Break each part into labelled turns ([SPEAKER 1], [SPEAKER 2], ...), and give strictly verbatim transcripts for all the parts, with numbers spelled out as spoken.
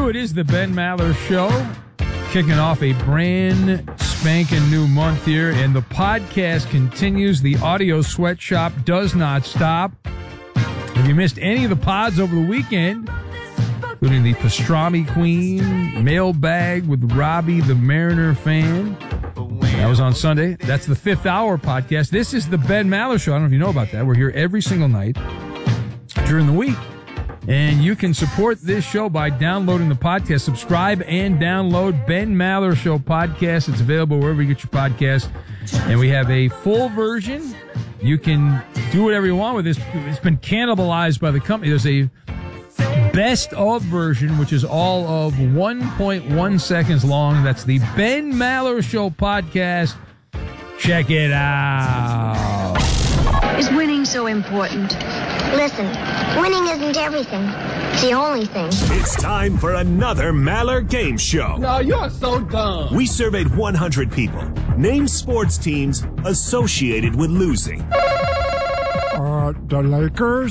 [SPEAKER 1] It is the Ben Maller Show, kicking off a brand spanking new month here, and the podcast continues. The audio sweatshop does not stop. If you missed any of the pods over the weekend, including the Pastrami Queen, Mailbag with Robbie, the Mariner fan, that was on Sunday. That's the fifth hour podcast. This is the Ben Maller Show. I don't know if you know about that. We're here every single night during the week. And you can support this show by downloading the podcast. Subscribe and download Ben Maller Show podcast. It's available wherever you get your podcasts. And we have a full version. You can do whatever you want with this. It's been cannibalized by the company. There's a best of version, which is all of one point one seconds long. That's the Ben Maller Show podcast. Check it out.
[SPEAKER 2] Is winning so important?
[SPEAKER 3] Listen, winning isn't everything. It's the only thing.
[SPEAKER 4] It's time for another Maller Game Show.
[SPEAKER 5] No, you're so dumb.
[SPEAKER 4] We surveyed one hundred people. Name sports teams associated with losing.
[SPEAKER 6] Uh, the Lakers?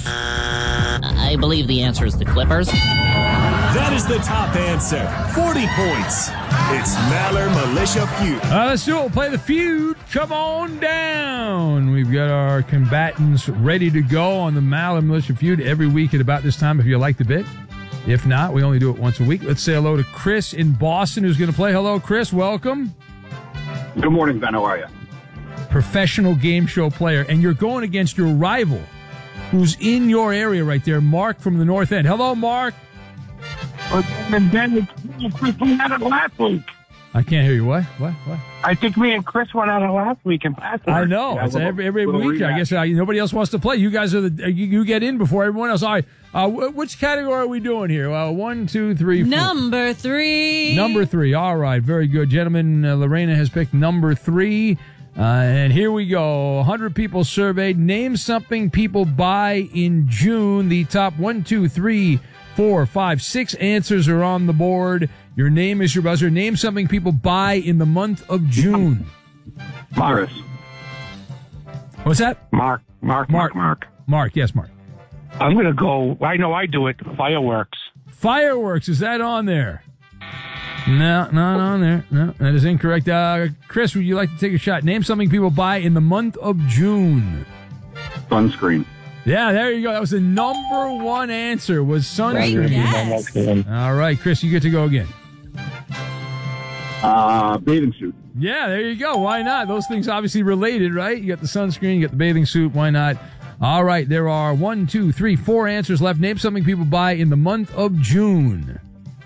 [SPEAKER 7] I believe the answer is the Clippers.
[SPEAKER 4] That is the top answer. forty points. It's Maller Militia Feud.
[SPEAKER 1] Uh, let's do it. We'll play the feud. Come on down. We've got our combatants ready to go on the Maller Militia Feud every week at about this time if you like the bit. If not, we only do it once a week. Let's say hello to Chris in Boston who's going to play. Hello, Chris. Welcome.
[SPEAKER 8] Good morning, Ben. How are you?
[SPEAKER 1] Professional game show player. And you're going against your rival who's in your area right there, Mark from the North End. Hello, Mark.
[SPEAKER 9] And then Chris went at it last week.
[SPEAKER 1] I can't hear you. What? What? What?
[SPEAKER 9] I think me and Chris went at it last week and passed it.
[SPEAKER 1] I know.
[SPEAKER 8] Yeah,
[SPEAKER 1] it's
[SPEAKER 8] we'll,
[SPEAKER 1] every every
[SPEAKER 8] we'll
[SPEAKER 1] week.
[SPEAKER 8] rematch.
[SPEAKER 1] I guess uh, nobody else wants to play. You guys are the you, you get in before everyone else. All right. Uh, which category are we doing here? Uh, one, two, three, four.
[SPEAKER 10] Number three.
[SPEAKER 1] Number three. All right. Very good, gentlemen. Uh, Lorena has picked number three. Uh, and here we go. one hundred people surveyed. Name something people buy in June. The top one, two, three, four, five, six answers are on the board. Your name is your buzzer. Name something people buy in the month of June.
[SPEAKER 8] Morris.
[SPEAKER 1] What's that?
[SPEAKER 9] Mark, Mark, Mark, Mark.
[SPEAKER 1] Mark, yes, Mark.
[SPEAKER 9] I'm going to go, I know I do it, fireworks.
[SPEAKER 1] Fireworks, is that on there? No, not on there. No, that is incorrect. Uh, Chris, would you like to take a shot? Name something people buy in the month of June.
[SPEAKER 8] Sunscreen.
[SPEAKER 1] Yeah, there you go. That was the number one answer, was sunscreen.
[SPEAKER 10] Yes.
[SPEAKER 1] All right, Chris, you get to go again.
[SPEAKER 8] Uh, bathing suit.
[SPEAKER 1] Yeah, there you go. Why not? Those things obviously related, right? You got the sunscreen, you got the bathing suit. Why not? All right, there are one, two, three, four answers left. Name something people buy in the month of June.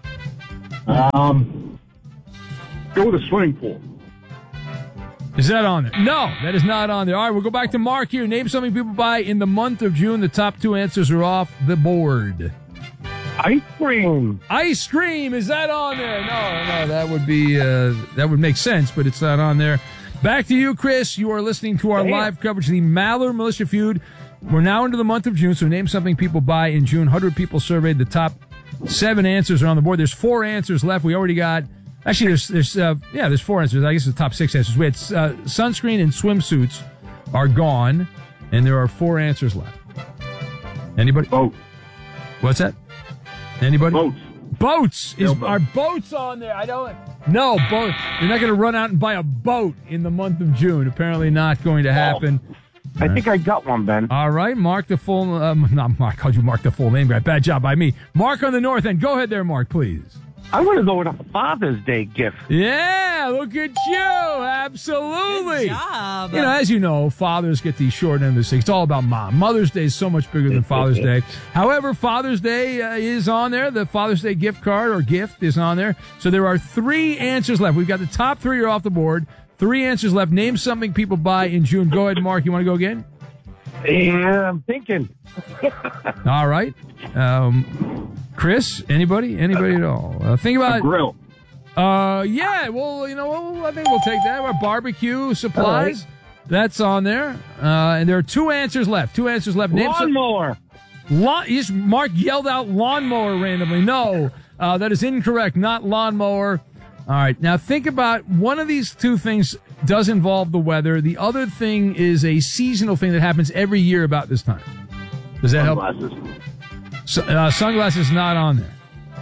[SPEAKER 8] Um, go with a swimming pool.
[SPEAKER 1] Is that on there? No, that is not on there. All right, we'll go back to Mark here. Name something people buy in the month of June. The top two answers are off the board.
[SPEAKER 9] Ice cream.
[SPEAKER 1] Ice cream, is that on there? No, no, that would be uh, that would make sense, but it's not on there. Back to you, Chris. You are listening to our
[SPEAKER 9] Damn.
[SPEAKER 1] live coverage of the Maller Militia Feud. We're now into the month of June, so name something people buy in June. one hundred people surveyed. The top seven answers are on the board. There's four answers left. We already got, actually, there's, there's uh, yeah, there's four answers. I guess the top six answers. We had uh, sunscreen and swimsuits are gone, and there are four answers left. Anybody?
[SPEAKER 8] Boat.
[SPEAKER 1] What's that? Anybody?
[SPEAKER 8] Boats.
[SPEAKER 1] Boats. Is,
[SPEAKER 8] Sailboat.
[SPEAKER 1] are boats on there? I don't. No, boat. You're not going to run out and buy a boat in the month of June. Apparently not going to happen.
[SPEAKER 9] I think I got one, Ben.
[SPEAKER 1] All right, Mark the full, um, not Mark, called you Mark the full name guy. Bad job by me. Mark on the north end. Go ahead there, Mark, please.
[SPEAKER 9] I'm going to go with a Father's Day gift.
[SPEAKER 1] Yeah, look at you. Absolutely.
[SPEAKER 10] Good job.
[SPEAKER 1] You know, as you know, fathers get the short end of the stick. It's all about mom. Mother's Day is so much bigger than Father's Day. However, Father's Day uh, is on there. The Father's Day gift card or gift is on there. So there are three answers left. We've got the top three are off the board. Three answers left. Name something people buy in June. Go ahead, Mark. You want to go again?
[SPEAKER 9] Yeah, I'm thinking.
[SPEAKER 1] All right. Um, Chris, anybody? Anybody at all? Uh, think about
[SPEAKER 8] A grill.
[SPEAKER 1] Uh, yeah, well, you know, well, I think we'll take that. Our barbecue supplies. Right. That's on there. Uh, and there are two answers left. Two answers left. Name
[SPEAKER 9] Lawnmower.
[SPEAKER 1] Some, lawn, yes, Mark yelled out lawnmower randomly. No, uh, that is incorrect. Not lawnmower. All right. Now think about one of these two things does involve the weather. The other thing is a seasonal thing that happens every year about this time. Does that
[SPEAKER 8] Sunglasses.
[SPEAKER 1] help? So, uh, sunglasses not on there.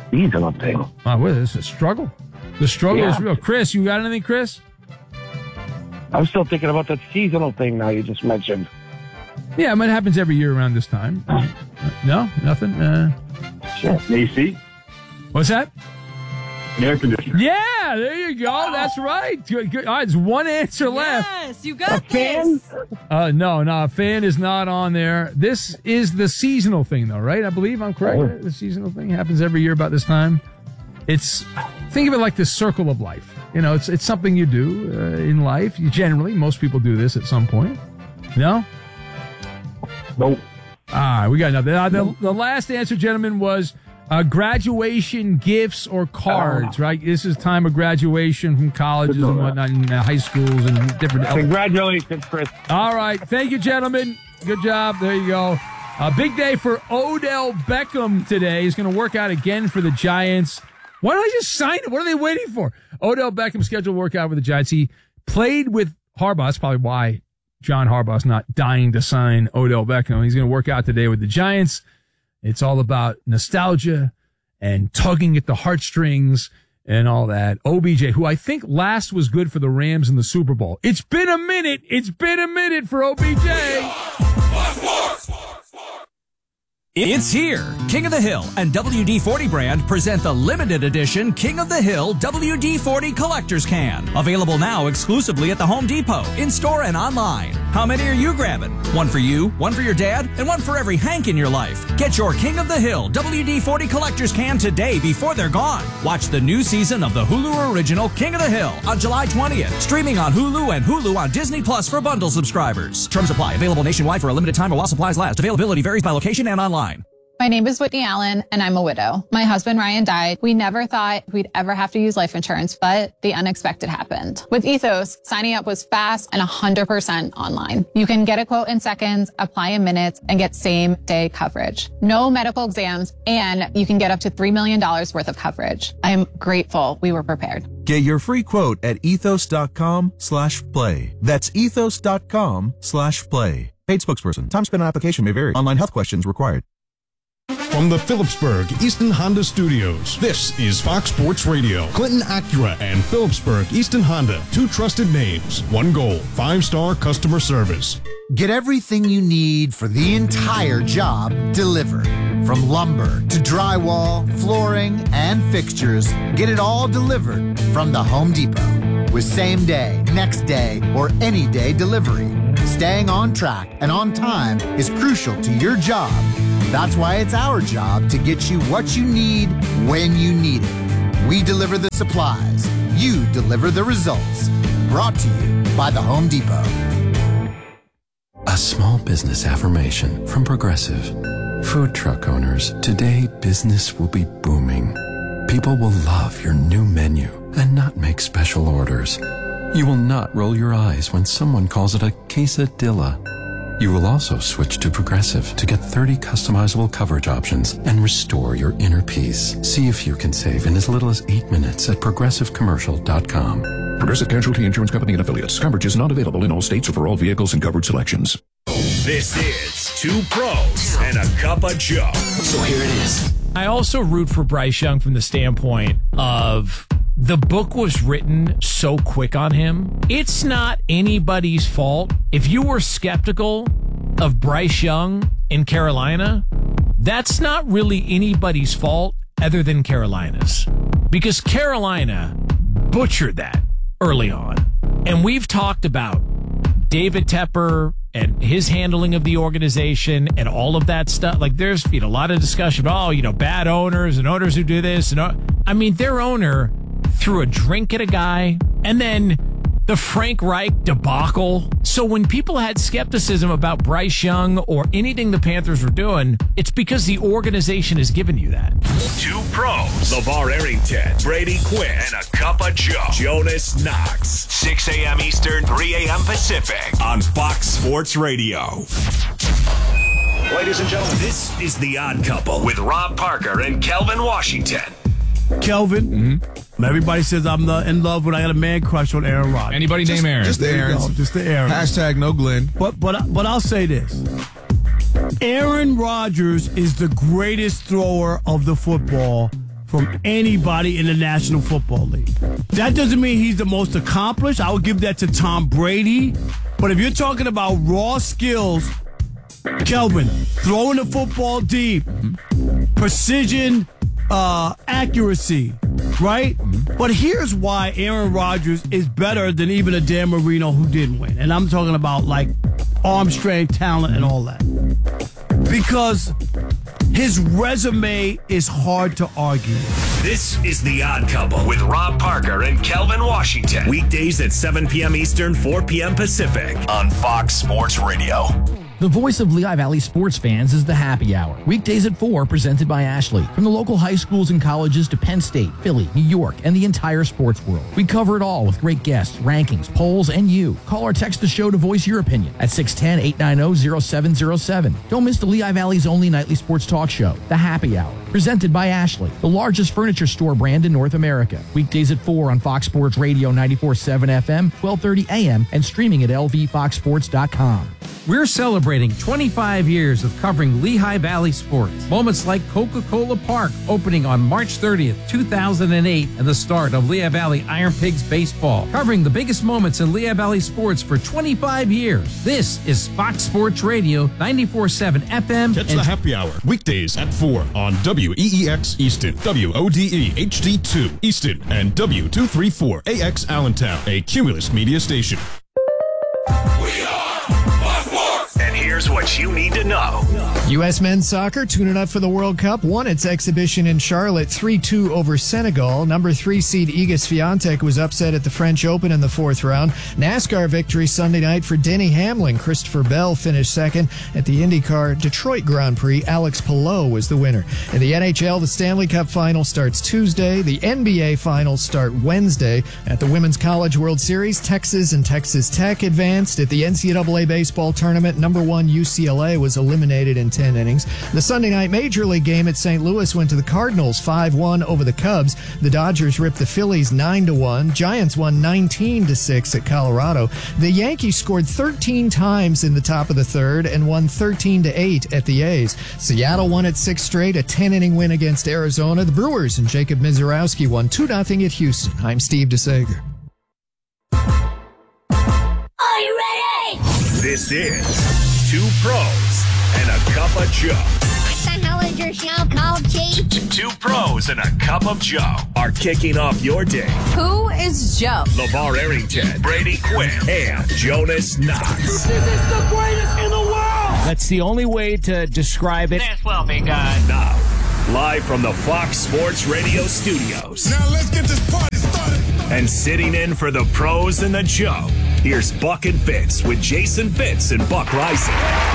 [SPEAKER 9] Seasonal thing.
[SPEAKER 1] Wow, what is this? A struggle. The struggle
[SPEAKER 9] Yeah.
[SPEAKER 1] is real. Chris, you got anything, Chris?
[SPEAKER 9] I'm still thinking about that seasonal thing now you just mentioned.
[SPEAKER 1] Yeah, I mean, it happens every year around this time. Uh, no, nothing. Uh,
[SPEAKER 8] A C.
[SPEAKER 1] what's that?
[SPEAKER 8] Air conditioner.
[SPEAKER 1] Yeah, there you go. That's right. Good, good. All right, there's one answer left.
[SPEAKER 10] Yes, you got
[SPEAKER 9] fan?
[SPEAKER 10] this.
[SPEAKER 1] Uh, no, no, fan is not on there. This is the seasonal thing, though, right? I believe I'm correct.
[SPEAKER 9] Oh.
[SPEAKER 1] The seasonal thing happens every year about this time. It's think of it like the circle of life. You know, it's it's something you do uh, in life. You generally, most people do this at some point. No.
[SPEAKER 8] Nope.
[SPEAKER 1] All right, we got another. Uh, the, the last answer, gentlemen, was uh, graduation gifts or cards, right? This is time of graduation from colleges and whatnot, and uh, high schools and different.
[SPEAKER 9] Congratulations, Chris.
[SPEAKER 1] All right, thank you, gentlemen. Good job. There you go. A big day for Odell Beckham today. He's going to work out again for the Giants. Why don't I just sign it? What are they waiting for? Odell Beckham scheduled to work out with the Giants. He played with Harbaugh. That's probably why John Harbaugh's not dying to sign Odell Beckham. He's going to work out today with the Giants. It's all about nostalgia and tugging at the heartstrings and all that. O B J, who I think last was good for the Rams in the Super Bowl. It's been a minute. It's been a minute for O B J.
[SPEAKER 5] It's here. King of the Hill and W D forty brand present the limited edition King of the Hill W D forty Collector's Can. Available now exclusively at the Home Depot, in-store and online. How many are you grabbing? One for you, one for your dad, and one for every Hank in your life. Get your King of the Hill W D forty Collector's Can today before they're gone. Watch the new season of the Hulu original King of the Hill on July twentieth. Streaming on Hulu and Hulu on Disney Plus for bundle subscribers. Terms apply. Available nationwide for a limited time or while supplies last. Availability varies by location and online.
[SPEAKER 11] My name is Whitney Allen, and I'm a widow. My husband, Ryan, died. We never thought we'd ever have to use life insurance, but the unexpected happened. With Ethos, signing up was fast and one hundred percent online. You can get a quote in seconds, apply in minutes, and get same-day coverage. No medical exams, and you can get up to three million dollars worth of coverage. I am grateful we were prepared.
[SPEAKER 12] Get your free quote at ethos.com slash play. That's ethos.com slash play. Paid spokesperson. Time spent on application may vary. Online health questions required.
[SPEAKER 13] From the Phillipsburg Easton Honda Studios, this is Fox Sports Radio. Clinton Acura and Phillipsburg Easton Honda, two trusted names, one goal, five-star customer service.
[SPEAKER 14] Get everything you need for the entire job delivered. From lumber to drywall, flooring, and fixtures, get it all delivered from the Home Depot. With same day, next day, or any day delivery. Staying on track and on time is crucial to your job. That's why it's our job to get you what you need when you need it. We deliver the supplies. You deliver the results. Brought to you by the Home Depot.
[SPEAKER 15] A small business affirmation from Progressive. Food truck owners, today business will be booming. People will love your new menu and not make special orders. You will not roll your eyes when someone calls it a quesadilla. You will also switch to Progressive to get thirty customizable coverage options and restore your inner peace. See if you can save in as little as eight minutes at progressive commercial dot com.
[SPEAKER 16] Progressive Casualty Insurance Company and Affiliates. Coverage is not available in all states or for all vehicles and coverage selections.
[SPEAKER 4] This is Two Pros and a Cup of Joe. So here it is.
[SPEAKER 17] I also root for Bryce Young from the standpoint of the book was written so quick on him. It's not anybody's fault. If you were skeptical of Bryce Young in Carolina, that's not really anybody's fault other than Carolina's. Because Carolina butchered that early on. And we've talked about David Tepper and his handling of the organization and all of that stuff. Like there's you know, a lot of discussion about, oh, you know, bad owners and owners who do this. And I mean, their owner threw a drink at a guy, and then the Frank Reich debacle. So when people had skepticism about Bryce Young or anything the Panthers were doing, it's because the organization has given you that.
[SPEAKER 4] Two Pros. LeVar Arrington, Brady Quinn, and a Cup of Joe. Jonas Knox. six a.m. Eastern, three a.m. Pacific on Fox Sports Radio. Ladies and gentlemen, this is The Odd Couple with Rob Parker and Kelvin Washington.
[SPEAKER 18] Kelvin, mm-hmm. everybody says I'm the, in love when I got a man crush on Aaron Rodgers.
[SPEAKER 19] Anybody named Aaron?
[SPEAKER 18] Just the Aaron. Just the Aaron.
[SPEAKER 19] Hashtag no Glenn.
[SPEAKER 18] But but but I'll say this: Aaron Rodgers is the greatest thrower of the football from anybody in the National Football League. That doesn't mean he's the most accomplished. I would give that to Tom Brady. But if you're talking about raw skills, Kelvin, throwing the football deep, precision, uh, accuracy, right? But here's why Aaron Rodgers is better than even a Dan Marino who didn't win. And I'm talking about, like, arm strength, talent, and all that. Because his resume is hard to argue.
[SPEAKER 4] This is The Odd Couple with Rob Parker and Kelvin Washington. Weekdays at seven p.m. Eastern, four p.m. Pacific on Fox Sports Radio.
[SPEAKER 19] The voice of Lehigh Valley sports fans is the Happy Hour. Weekdays at four, presented by Ashley. From the local high schools and colleges to Penn State, Philly, New York, and the entire sports world. We cover it all with great guests, rankings, polls, and you. Call or text the show to voice your opinion at six one zero, eight nine zero, zero seven zero seven. Don't miss the Lehigh Valley's only nightly sports talk show, The Happy Hour. Presented by Ashley, the largest furniture store brand in North America. Weekdays at four on Fox Sports Radio ninety-four point seven F M, twelve thirty A M, and streaming at L V fox sports dot com.
[SPEAKER 20] We're celebrating twenty-five years of covering Lehigh Valley sports. Moments like Coca-Cola Park opening on March thirtieth, two thousand eight, and the start of Lehigh Valley Iron Pigs baseball. Covering the biggest moments in Lehigh Valley sports for twenty-five years. This is Fox Sports Radio ninety-four point seven F M.
[SPEAKER 13] Catch the Happy Hour weekdays at four on W E E X Easton, W O D E H D two Easton, and W two thirty-four A X Allentown, a Cumulus media station.
[SPEAKER 4] And here's what you need to know.
[SPEAKER 21] U S men's soccer tuning up for the World Cup won its exhibition in Charlotte three two over Senegal. Number three seed Iga Swiatek was upset at the French Open in the fourth round. NASCAR victory Sunday night for Denny Hamlin. Christopher Bell finished second at the IndyCar Detroit Grand Prix. Alex Palou was the winner. In the N H L, the Stanley Cup final starts Tuesday. The N B A finals start Wednesday. At the Women's College World Series, Texas and Texas Tech advanced. At the N C double A baseball tournament, number one U C L A was eliminated in ten innings. The Sunday night Major League game at Saint Louis went to the Cardinals five one over the Cubs. The Dodgers ripped the Phillies nine to one. Giants won nineteen to six at Colorado. The Yankees scored thirteen times in the top of the third and won thirteen to eight at the A's. Seattle won its sixth straight, a ten-inning win against Arizona. The Brewers and Jacob Mizorowski won two nothing at Houston. I'm Steve DeSager.
[SPEAKER 3] Are you ready?
[SPEAKER 4] This is Two Pros and a Cup of Joe.
[SPEAKER 3] What the hell is your show called, Chief?
[SPEAKER 4] Two Pros and a Cup of Joe are kicking off your day.
[SPEAKER 10] Who is Joe?
[SPEAKER 4] LeVar Arrington, Brady Quinn, and Jonas Knox.
[SPEAKER 10] This is the greatest in the world!
[SPEAKER 17] That's the only way to describe it.
[SPEAKER 10] This will be good.
[SPEAKER 4] Now, live from the Fox Sports Radio studios.
[SPEAKER 22] Now let's get this party started.
[SPEAKER 4] And sitting in for the Pros and the Joe, here's Buck and Fitz with Jason Fitz and Buck Rising.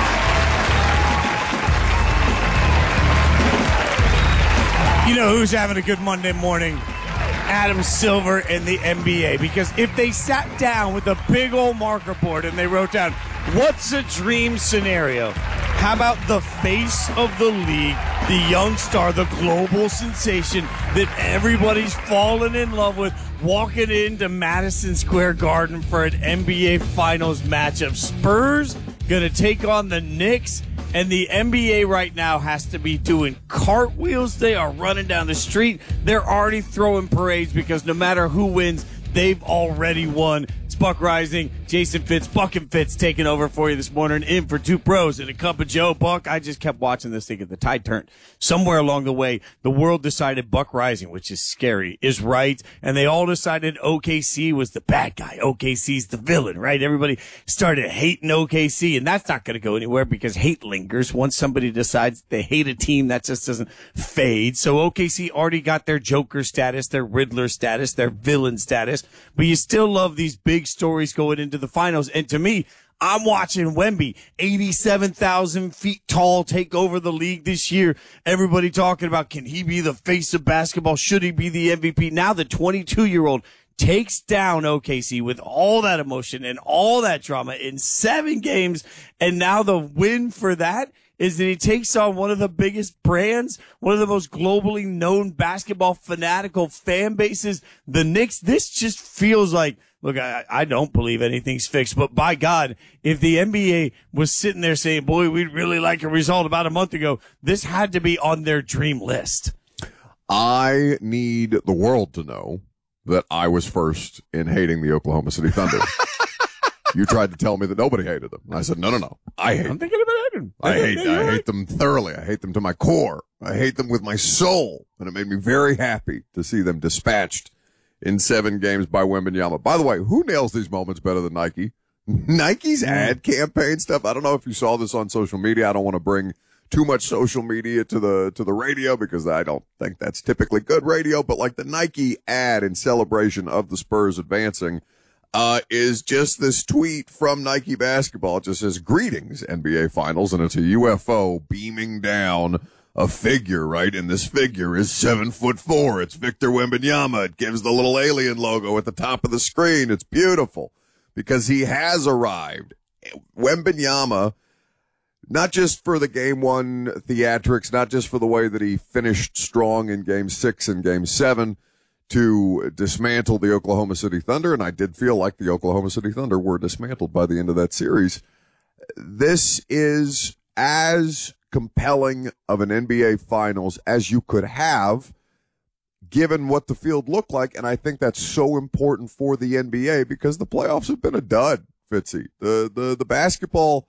[SPEAKER 23] You know who's having a good Monday morning? Adam Silver and the N B A. Because if they sat down with a big old marker board and they wrote down, what's a dream scenario? How about the face of the league, the young star, the global sensation that everybody's fallen in love with, walking into Madison Square Garden for an N B A Finals matchup? Spurs going to take on the Knicks. And the N B A right now has to be doing cartwheels. They are running down the street. They're already throwing parades because no matter who wins, they've already won. It's Buck Rising, Jason Fitz, Buck and Fitz taking over for you this morning, in for Two Pros and a Cup of Joe. Buck, I just kept watching this thing at the tide turned. Somewhere along the way, the world decided Buck Rising, which is scary, is right. And they all decided O K C was the bad guy. O K C's the villain, right? Everybody started hating O K C, and that's not going to go anywhere because hate lingers. Once somebody decides they hate a team, that just doesn't fade. So O K C already got their Joker status, their Riddler status, their villain status, but you still love these big stories going into the finals. And to me, I'm watching Wemby, eighty-seven thousand feet tall, take over the league this year. Everybody talking about, can he be the face of basketball? Should he be the M V P? Now the twenty-two-year-old takes down O K C with all that emotion and all that drama in seven games. And now the win for that is that he takes on one of the biggest brands, one of the most globally known basketball fanatical fan bases, the Knicks. This just feels like, look, I, I don't believe anything's fixed, but by God, if the N B A was sitting there saying, boy, we'd really like a result about a month ago, this had to be on their dream list.
[SPEAKER 2] I need the world to know that I was first in hating the Oklahoma City Thunder. You tried to tell me that nobody hated them. And I said, no, no, no. I hate
[SPEAKER 23] I'm thinking about hating.
[SPEAKER 2] I hate I hate them thoroughly. I hate them to my core. I hate them with my soul. And it made me very happy to see them dispatched in seven games by Wembanyama. By the way, who nails these moments better than Nike? Nike's ad campaign stuff. I don't know if you saw this on social media. I don't want to bring too much social media to the to the radio because I don't think that's typically good radio. But like the Nike ad in celebration of the Spurs advancing Uh, is just this tweet from Nike Basketball. It just says, greetings, N B A Finals, and it's a U F O beaming down a figure, right? And this figure is seven foot four. It's Victor Wembanyama. It gives the little alien logo at the top of the screen. It's beautiful because he has arrived. Wembanyama, not just for the game one theatrics, not just for the way that he finished strong in game six and game seven, to dismantle the Oklahoma City Thunder, and I did feel like the Oklahoma City Thunder were dismantled by the end of that series. This is as compelling of an N B A Finals as you could have, given what the field looked like, and I think that's so important for the N B A because the playoffs have been a dud, Fitzy. The, the, the basketball,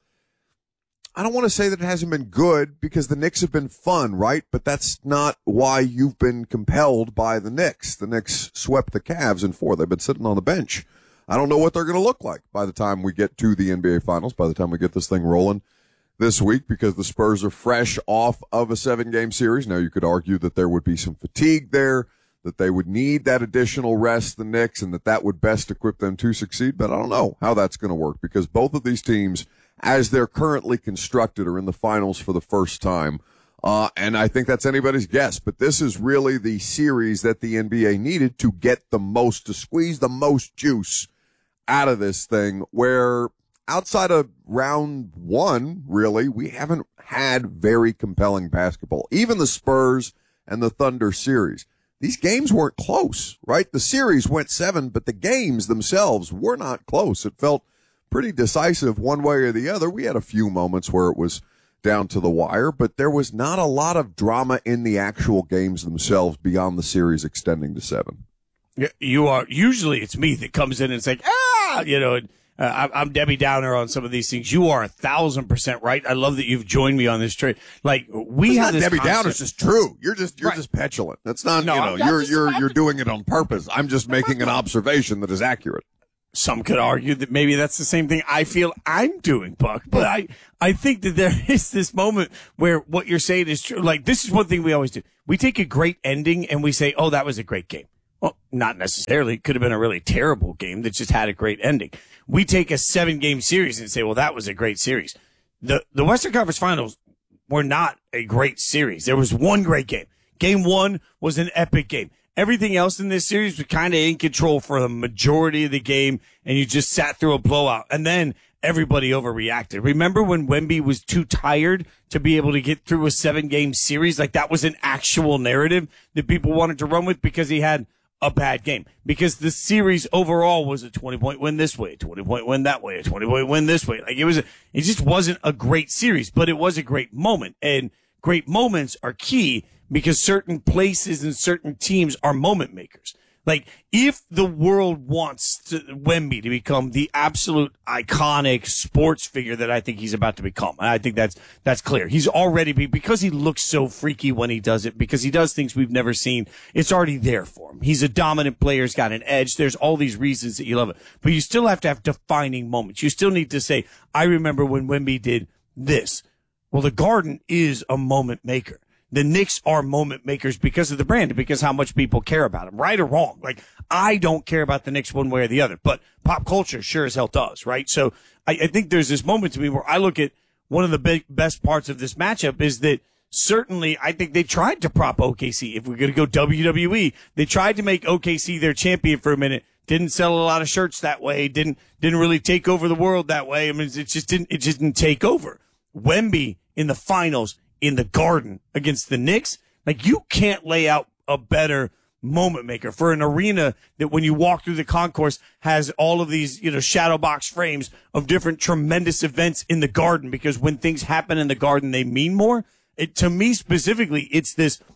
[SPEAKER 2] I don't want to say that it hasn't been good because the Knicks have been fun, right? But that's not why you've been compelled by the Knicks. The Knicks swept the Cavs in four. They've been sitting on the bench. I don't know what they're going to look like by the time we get to the N B A Finals, by the time we get this thing rolling this week, because the Spurs are fresh off of a seven-game series. Now, you could argue that there would be some fatigue there, that they would need that additional rest, the Knicks, and that that would best equip them to succeed. But I don't know how that's going to work because both of these teams, as they're currently constructed, are in the finals for the first time. Uh, and I think that's anybody's guess. But this is really the series that the N B A needed to get the most, to squeeze the most juice out of this thing, where outside of round one, really, we haven't had very compelling basketball. Even the Spurs and the Thunder series, these games weren't close, right? The series went seven, but the games themselves were not close. It felt pretty decisive one way or the other. We had a few moments where it was down to the wire, but there was not a lot of drama in the actual games themselves beyond the series extending to seven.
[SPEAKER 23] Yeah, you are. Usually it's me that comes in and it's like, ah, you know, uh, I'm Debbie Downer on some of these things. You are a thousand percent right. I love that you've joined me on this trade. Like we
[SPEAKER 2] it's
[SPEAKER 23] have
[SPEAKER 2] not
[SPEAKER 23] this
[SPEAKER 2] Debbie
[SPEAKER 23] concept.
[SPEAKER 2] Downer. It's just true. You're just you're
[SPEAKER 23] Right.
[SPEAKER 2] just petulant. That's not.
[SPEAKER 23] No,
[SPEAKER 2] you know,
[SPEAKER 23] I'm not
[SPEAKER 2] you're
[SPEAKER 23] just-
[SPEAKER 2] you're
[SPEAKER 23] I'm
[SPEAKER 2] you're doing it on purpose. I'm just making an observation that is accurate.
[SPEAKER 23] Some could argue that maybe that's the same thing I feel I'm doing, Buck. But I, I think that there is this moment where what you're saying is true. Like, this is one thing we always do. We take a great ending and we say, oh, that was a great game. Well, not necessarily. It could have been a really terrible game that just had a great ending. We take a seven-game series and say, well, that was a great series. The, the Western Conference Finals were not a great series. There was one great game. Game one was an epic game. Everything else in this series was kind of in control for the majority of the game, and you just sat through a blowout. And then everybody overreacted. Remember when Wemby was too tired to be able to get through a seven-game series? Like, that was an actual narrative that people wanted to run with because he had a bad game. Because the series overall was a twenty-point win this way, a twenty-point win that way, a twenty-point win this way. Like, it was, a, it just wasn't a great series, but it was a great moment. And great moments are key, because certain places and certain teams are moment makers. Like, if the world wants to, Wemby to become the absolute iconic sports figure that I think he's about to become, and I think that's that's clear. He's already, be, because he looks so freaky when he does it, because he does things we've never seen, it's already there for him. He's a dominant player, he's got an edge. There's all these reasons that you love it. But you still have to have defining moments. You still need to say, I remember when Wemby did this. Well, the Garden is a moment maker. The Knicks are moment makers because of the brand, because how much people care about them, right or wrong. Like, I don't care about the Knicks one way or the other, but pop culture sure as hell does, right? So I, I think there's this moment to me where I look at one of the big, best parts of this matchup is that certainly I think they tried to prop O K C. If we're going to go W W E, they tried to make O K C their champion for a minute. Didn't sell a lot of shirts that way. Didn't, didn't really take over the world that way. I mean, it just didn't, it just didn't take over. Wemby in the finals, in the Garden against the Knicks, like, you can't lay out a better moment maker for an arena that when you walk through the concourse has all of these, you know, shadow box frames of different tremendous events in the Garden, because when things happen in the Garden, they mean more. It, to me specifically, it's this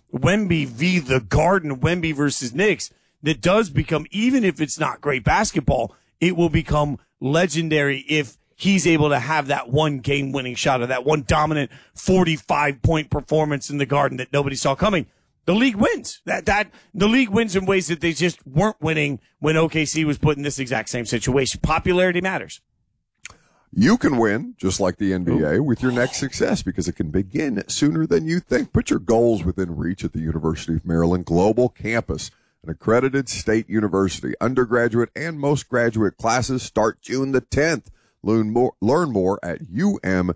[SPEAKER 23] Wemby v. the Garden, Wemby versus Knicks, that does become, even if it's not great basketball, it will become legendary if he's able to have that one game-winning shot or that one dominant forty-five point performance in the Garden that nobody saw coming. The league wins. That that the league wins in ways that they just weren't winning when O K C was put in this exact same situation. Popularity matters.
[SPEAKER 2] You can win, just like the N B A, with your next success because it can begin sooner than you think. Put your goals within reach at the University of Maryland Global Campus, an accredited state university. Undergraduate and most graduate classes start June the tenth. Learn more, learn more at U M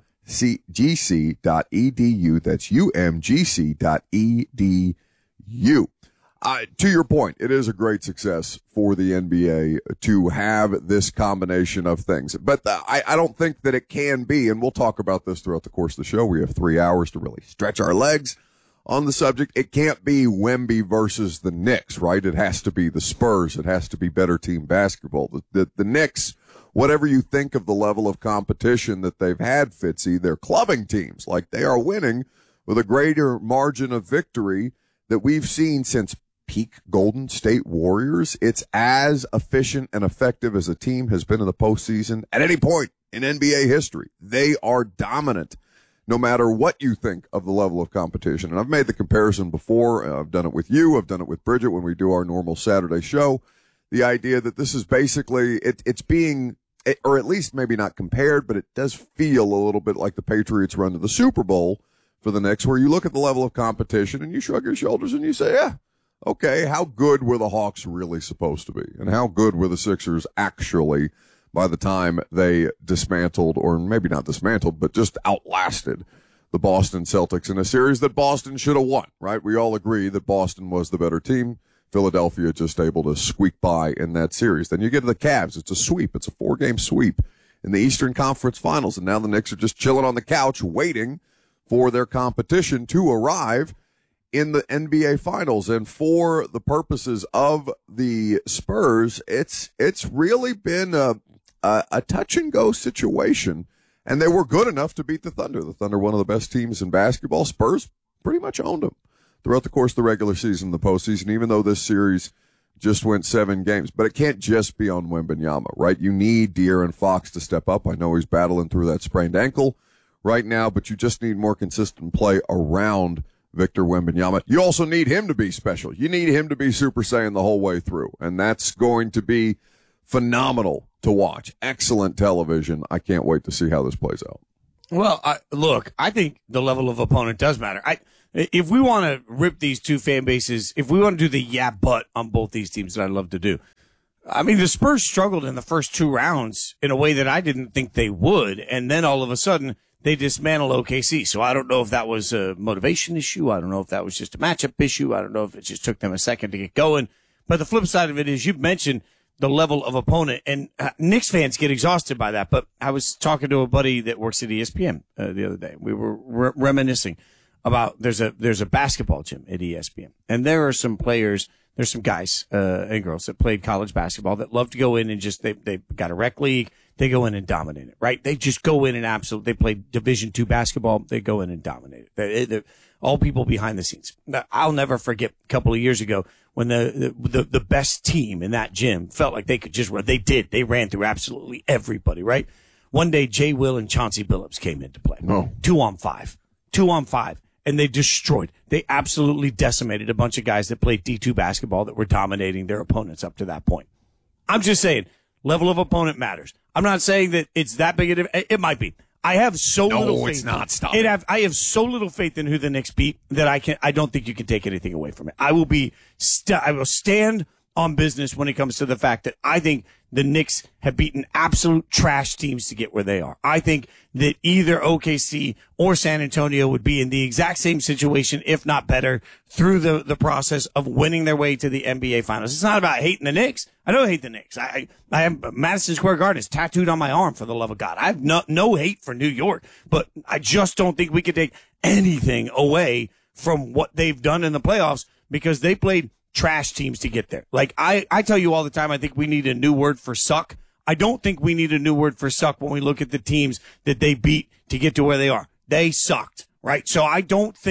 [SPEAKER 2] G C dot E D U. That's U M G C dot E D U. Uh, to your point, it is a great success for the N B A to have this combination of things. But the, I, I don't think that it can be, and we'll talk about this throughout the course of the show. We have three hours to really stretch our legs on the subject. It can't be Wemby versus the Knicks, right? It has to be the Spurs. It has to be better team basketball. The, the, the Knicks, whatever you think of the level of competition that they've had, Fitzy, they're clubbing teams. Like, they are winning with a greater margin of victory that we've seen since peak Golden State Warriors. It's as efficient and effective as a team has been in the postseason at any point in N B A history. They are dominant, no matter what you think of the level of competition. And I've made the comparison before. I've done it with you. I've done it with Bridget when we do our normal Saturday show. The idea that this is basically, it, it's being, or at least maybe not compared, but it does feel a little bit like the Patriots run to the Super Bowl for the Knicks, where you look at the level of competition and you shrug your shoulders and you say, yeah, okay, how good were the Hawks really supposed to be? And how good were the Sixers actually by the time they dismantled, or maybe not dismantled, but just outlasted the Boston Celtics in a series that Boston should have won, right? We all agree that Boston was the better team. Philadelphia just able to squeak by in that series. Then you get to the Cavs. It's a sweep. It's a four-game sweep in the Eastern Conference Finals. And now the Knicks are just chilling on the couch waiting for their competition to arrive in the N B A Finals. And for the purposes of the Spurs, it's it's really been a, a, a touch-and-go situation. And they were good enough to beat the Thunder. The Thunder, one of the best teams in basketball. Spurs pretty much owned them throughout the course of the regular season, the postseason, even though this series just went seven games. But it can't just be on Wembanyama, right? You need De'Aaron Fox to step up. I know he's battling through that sprained ankle right now, but you just need more consistent play around Victor Wembanyama. You also need him to be special. You need him to be Super Saiyan the whole way through, and that's going to be phenomenal to watch. Excellent television. I can't wait to see how this plays out.
[SPEAKER 23] Well, I, look, I think the level of opponent does matter. I, if we want to rip these two fan bases, if we want to do the yeah but on both these teams that I'd love to do, I mean, the Spurs struggled in the first two rounds in a way that I didn't think they would, and then all of a sudden they dismantle O K C. So I don't know if that was a motivation issue. I don't know if that was just a matchup issue. I don't know if it just took them a second to get going. But the flip side of it is, you've mentioned the level of opponent, and uh, Knicks fans get exhausted by that. But I was talking to a buddy that works at E S P N uh, the other day. We were re- reminiscing about there's a there's a basketball gym at E S P N, and there are some players, there's some guys uh, and girls that played college basketball that love to go in and just they they got a rec league. They go in and dominate it, right? They just go in and absolutely, they play Division two basketball. They go in and dominate it. They, they're all people behind the scenes. I'll never forget a couple of years ago when the, the, the best team in that gym felt like they could just run. They did. They ran through absolutely everybody, right? One day, Jay Will and Chauncey Billups came into play.
[SPEAKER 2] Oh.
[SPEAKER 23] Two on five. Two on five. And they destroyed. They absolutely decimated a bunch of guys that played D two basketball that were dominating their opponents up to that point. I'm just saying, level of opponent matters. I'm not saying that it's that big of a, it might be. I have so
[SPEAKER 2] no,
[SPEAKER 23] little faith.
[SPEAKER 2] it's not. Stop
[SPEAKER 23] it
[SPEAKER 2] it.
[SPEAKER 23] have, I have so little faith in who the Knicks beat that I can, I don't think you can take anything away from it. I will be, st- I will stand on business when it comes to the fact that I think the Knicks have beaten absolute trash teams to get where they are. I think that either O K C or San Antonio would be in the exact same situation, if not better, through the, the process of winning their way to the N B A Finals. It's not about hating the Knicks. I don't hate the Knicks. I, I have Madison Square Garden is tattooed on my arm, for the love of God. I have no, no hate for New York, but I just don't think we could take anything away from what they've done in the playoffs, because they played trash teams to get there. Like I, I tell you all the time, I think we need a new word for suck. I don't think we need a new word for suck when we look at the teams that they beat to get to where they are. They sucked, right? So I don't think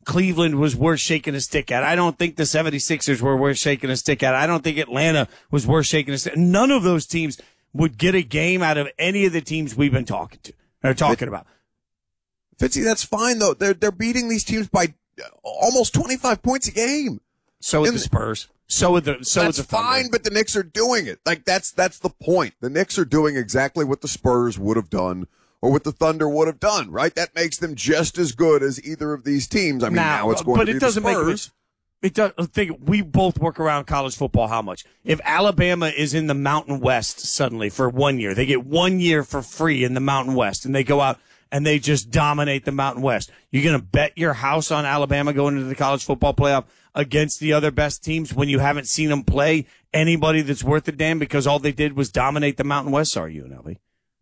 [SPEAKER 23] Cleveland was worth shaking a stick at. I don't think the seventy-sixers were worth shaking a stick at. I don't think Atlanta was worth shaking a stick. None of those teams would get a game out of any of the teams we've been talking to or talking about.
[SPEAKER 2] Fitzy, that's fine though. They're they're beating these teams by almost twenty-five points a game.
[SPEAKER 23] So with the Spurs. So with the so
[SPEAKER 2] that's
[SPEAKER 23] with the
[SPEAKER 2] fine, but the Knicks are doing it. Like that's that's the point. The Knicks are doing exactly what the Spurs would have done or what the Thunder would have done, right? That makes them just as good as either of these teams. I mean, now, now it's going
[SPEAKER 23] but
[SPEAKER 2] to be
[SPEAKER 23] it doesn't
[SPEAKER 2] the Spurs.
[SPEAKER 23] Make it does think we both work around college football how much? If Alabama is in the Mountain West suddenly for one year, they get one year for free in the Mountain West and they go out and they just dominate the Mountain West. You're going to bet your house on Alabama going into the college football playoff against the other best teams when you haven't seen them play anybody that's worth a damn because all they did was dominate the Mountain West? Are you, Nelly?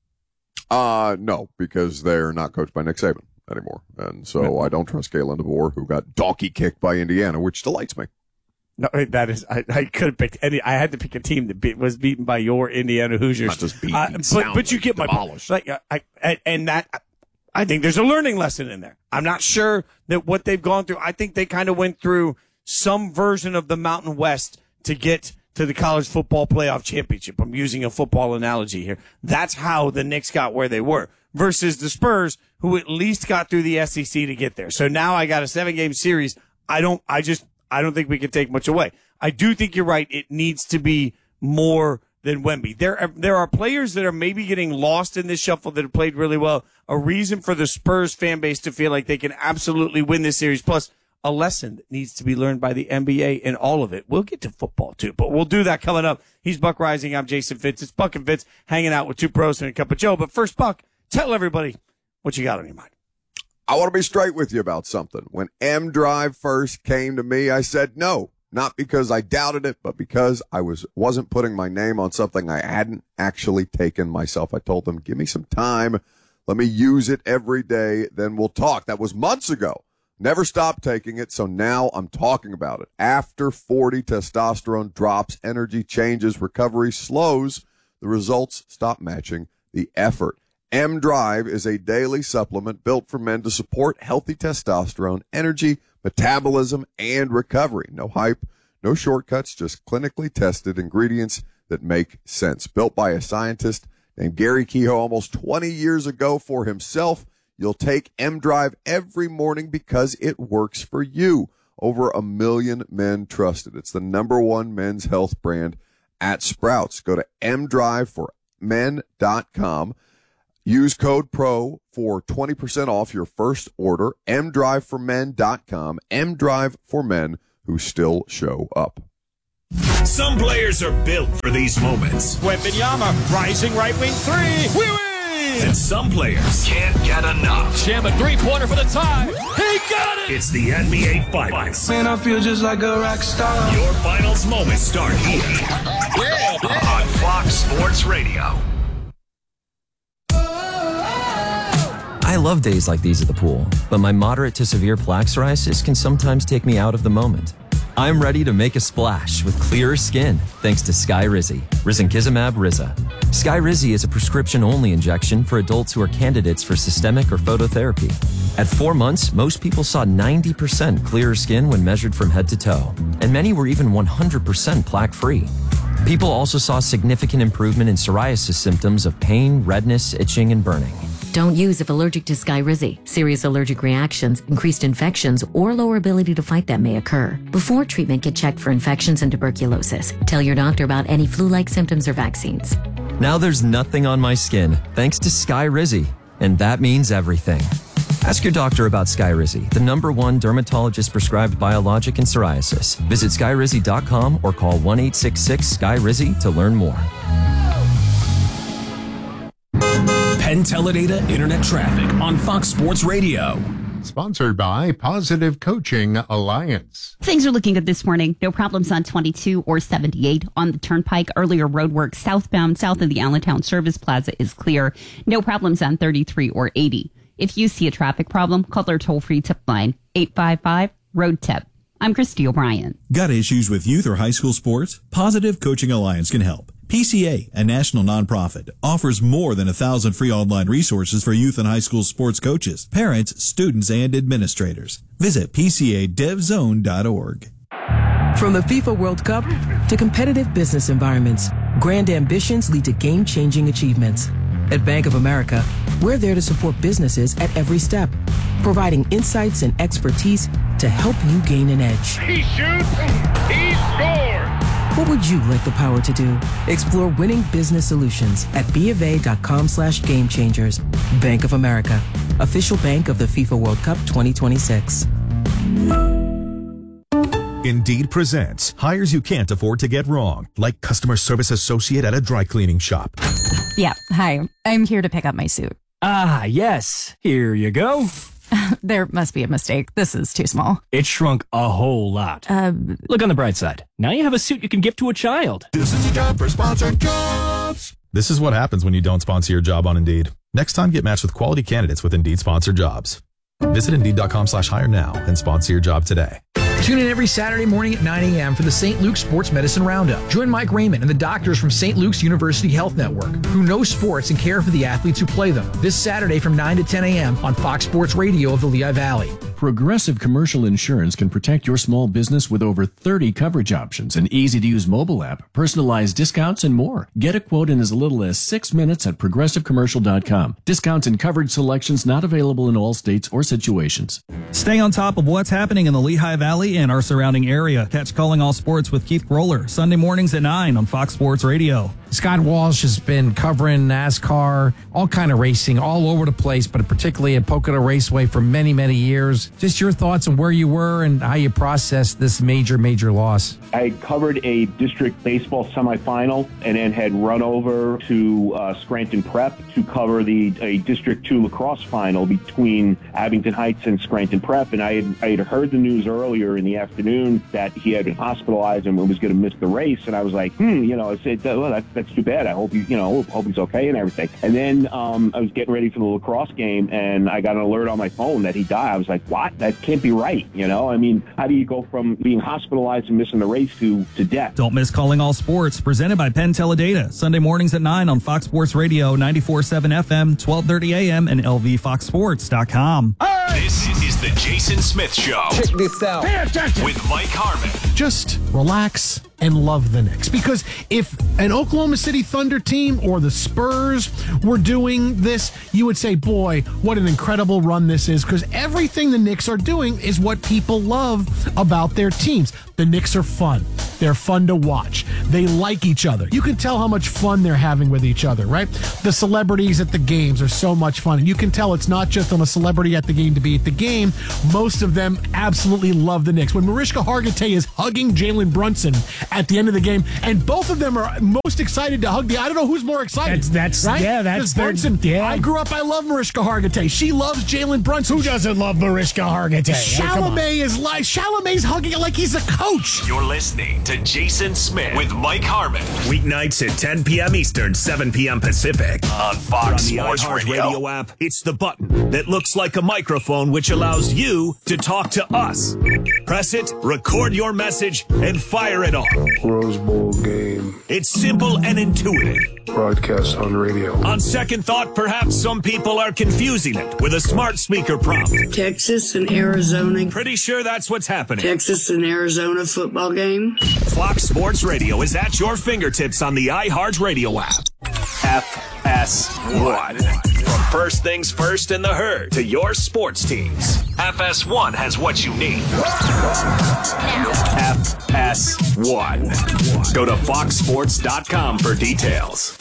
[SPEAKER 2] Uh, no, because they're not coached by Nick Saban anymore. And so I don't trust Kalen DeBoer, who got donkey kicked by Indiana, which delights me.
[SPEAKER 23] No, that is, I, I could have picked any, I had to pick a team that be, was beaten by your Indiana Hoosiers.
[SPEAKER 2] Not just beaten,
[SPEAKER 23] uh, but, but you get my
[SPEAKER 2] demolished.
[SPEAKER 23] Like, I, I, and that, I think there's a learning lesson in there. I'm not sure that what they've gone through, I think they kind of went through some version of the Mountain West to get to the college football playoff championship. I'm using a football analogy here. That's how the Knicks got where they were versus the Spurs, who at least got through the S E C to get there. So now I got a seven game series. I don't, I just, I don't think we can take much away. I do think you're right. It needs to be more than Wemby. There are, there are players that are maybe getting lost in this shuffle that have played really well. A reason for the Spurs fan base to feel like they can absolutely win this series. Plus, a lesson that needs to be learned by the N B A in all of it. We'll get to football too, but we'll do that coming up. He's Buck Rising. I'm Jason Fitz. It's Buck and Fitz hanging out with two pros and a cup of Joe. But first, Buck, tell everybody what you got on your mind.
[SPEAKER 2] I want to be straight with you about something. When M Drive first came to me, I said no, not because I doubted it, but because I was, wasn't putting my name on something I hadn't actually taken myself. I told them, give me some time. Let me use it every day. Then we'll talk. That was months ago. Never stopped taking it, so now I'm talking about it. After forty, testosterone drops, energy changes, recovery slows. The results stop matching the effort. M Drive is a daily supplement built for men to support healthy testosterone, energy, metabolism, and recovery. No hype, no shortcuts, just clinically tested ingredients that make sense. Built by a scientist named Gary Kehoe almost twenty years ago for himself. You'll take M Drive every morning because it works for you. Over a million men trust it. It's the number one men's health brand at Sprouts. Go to m drive for men dot com. Use code PRO for twenty percent off your first order. m drive for men dot com. M-Drive for men who still show up.
[SPEAKER 4] Some players are built for these moments.
[SPEAKER 10] Wembanyama, rising right wing three. Wee wee!
[SPEAKER 4] And some players can't get enough.
[SPEAKER 10] Jam a three-pointer for the tie. He got it!
[SPEAKER 4] It's the N B A Finals.
[SPEAKER 10] Man, I feel just like a rock star.
[SPEAKER 4] Your finals moments start here on Fox Sports Radio.
[SPEAKER 6] I love days like these at the pool, but my moderate to severe plaque psoriasis can sometimes take me out of the moment. I'm ready to make a splash with clearer skin thanks to Skyrizi, Risankizumab Riza. Skyrizi is a prescription-only injection for adults who are candidates for systemic or phototherapy. At four months, most people saw ninety percent clearer skin when measured from head to toe, and many were even one hundred percent plaque-free. People also saw significant improvement in psoriasis symptoms of pain, redness, itching, and burning.
[SPEAKER 7] Don't use if allergic to Skyrizi. Serious allergic reactions, increased infections, or lower ability to fight them may occur. Before treatment, get checked for infections and tuberculosis. Tell your doctor about any flu-like symptoms or vaccines.
[SPEAKER 6] Now there's nothing on my skin thanks to Skyrizi, and that means everything. Ask your doctor about Skyrizi, the number one dermatologist-prescribed biologic in psoriasis. Visit skyrizi dot com or call one eight six six Sky Rizi to learn more.
[SPEAKER 4] Penn Teledata Internet Traffic on Fox Sports Radio.
[SPEAKER 8] Sponsored by Positive Coaching Alliance.
[SPEAKER 24] Things are looking good this morning. No problems on twenty-two or seventy-eight. On the Turnpike, earlier roadwork southbound south of the Allentown Service Plaza is clear. No problems on thirty-three or eighty. If you see a traffic problem, call our toll-free tip line, eight five five, road tip. I'm Christy O'Brien.
[SPEAKER 25] Got issues with youth or high school sports? Positive Coaching Alliance can help.
[SPEAKER 1] P C A, a national nonprofit, offers more than a thousand free online resources for youth and high school sports coaches, parents, students, and administrators. Visit P C A dev zone dot org.
[SPEAKER 5] From the FIFA World Cup to competitive business environments, grand ambitions lead to game-changing achievements. At Bank of America, we're there to support businesses at every step, providing insights and expertise to help you gain an edge.
[SPEAKER 10] He shoots, he scores!
[SPEAKER 5] What would you like the power to do? Explore winning business solutions at BofA.com slash game changers. Bank of America, official bank of the FIFA World Cup twenty twenty-six.
[SPEAKER 9] Indeed presents hires you can't afford to get wrong, like customer service associate at a dry cleaning shop.
[SPEAKER 11] Yeah, hi. I'm here to pick up my suit.
[SPEAKER 25] Ah, yes. Here you go.
[SPEAKER 11] There must be a mistake. This is too small.
[SPEAKER 25] It shrunk a whole lot.
[SPEAKER 11] Uh,
[SPEAKER 25] Look on the bright side. Now you have a suit you can give to a child.
[SPEAKER 9] This is your job for sponsored jobs. This is what happens when you don't sponsor your job on Indeed. Next time, get matched with quality candidates with Indeed sponsored jobs. Visit Indeed.com slash hire now and sponsor your job today.
[SPEAKER 19] Tune in every Saturday morning at nine a.m. for the Saint Luke's Sports Medicine Roundup. Join Mike Raymond and the doctors from Saint Luke's University Health Network, who know sports and care for the athletes who play them. This Saturday from nine to ten a.m. on Fox Sports Radio of the Lehigh Valley.
[SPEAKER 26] Progressive Commercial Insurance can protect your small business with over thirty coverage options, an easy-to-use mobile app, personalized discounts, and more. Get a quote in as little as six minutes at progressive commercial dot com. Discounts and coverage selections not available in all states or situations.
[SPEAKER 27] Stay on top of what's happening in the Lehigh Valley and our surrounding area. Catch Calling All Sports with Keith Groller, Sunday mornings at nine on Fox Sports Radio.
[SPEAKER 20] Scott Walsh has been covering NASCAR, all kind of racing, all over the place, but particularly at Pocono Raceway for many, many years. Just your thoughts on where you were and how you processed this major, major loss.
[SPEAKER 28] I covered a district baseball semifinal and then had run over to uh, Scranton Prep to cover the a District two lacrosse final between Abington Heights and Scranton Prep. And I had, I had heard the news earlier in the afternoon that he had been hospitalized and was going to miss the race. And I was like, hmm, you know, I said, well, that's, that's too bad. I hope he, you know, hope he's okay and everything. And then um, I was getting ready for the lacrosse game and I got an alert on my phone that he died. I was like, what? That can't be right. You know, I mean, how do you go from being hospitalized and missing the race to, to death?
[SPEAKER 27] Don't miss Calling All Sports, presented by Penn Teledata, Sunday mornings at nine on Fox Sports Radio, ninety-four point seven F M, twelve thirty A M, and L V fox sports dot com.
[SPEAKER 4] This is the Jason Smith Show.
[SPEAKER 29] Check this out.
[SPEAKER 4] Pay attention. With Mike Harmon.
[SPEAKER 29] Just relax and love the Knicks. Because if an Oklahoma City Thunder team or the Spurs were doing this, you would say, boy, what an incredible run this is. Because everything the Knicks are doing is what people love about their teams. The Knicks are fun. They're fun to watch. They like each other. You can tell how much fun they're having with each other, right? The celebrities at the games are so much fun. And you can tell it's not just on a celebrity at the game to be at the game. Most of them absolutely love the Knicks. When Mariska Hargitay is hugging Jalen Brunson at the end of the game, and both of them are most excited to hug the, I don't know who's more excited.
[SPEAKER 18] That's, that's
[SPEAKER 29] right?
[SPEAKER 18] yeah, that's
[SPEAKER 29] Brunson.
[SPEAKER 18] Yeah.
[SPEAKER 29] I grew up, I love Mariska Hargitay. She loves Jalen Brunson.
[SPEAKER 18] Who doesn't love Mariska Hargitay?
[SPEAKER 29] Chalamet is like, Chalamet's hugging it like he's a coach.
[SPEAKER 4] You're listening to Jason Smith with Mike Harmon. Weeknights at ten p.m. Eastern, seven p.m. Pacific on Fox Sports Radio.
[SPEAKER 10] Radio app, it's the button that looks like a microphone which allows you to talk to us. Press it, record your message, and fire it off.
[SPEAKER 30] Rose Bowl game.
[SPEAKER 10] It's simple and intuitive.
[SPEAKER 30] Broadcast on radio.
[SPEAKER 10] On second thought, perhaps some people are confusing it with a smart speaker prompt.
[SPEAKER 31] Texas and Arizona.
[SPEAKER 10] Pretty sure that's what's happening.
[SPEAKER 31] Texas and Arizona football game.
[SPEAKER 10] Fox Sports Radio is at your fingertips on the iHeart Radio app. F S one. From first things first in the herd to your sports teams. F S one has what you need. F S one. Go to fox sports dot com for details.